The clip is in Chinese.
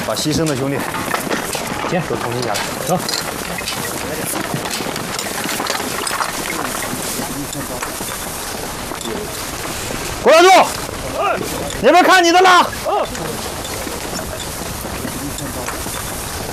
把牺牲的兄弟行， 都统计下来。 走。 过来住！那边看你的了。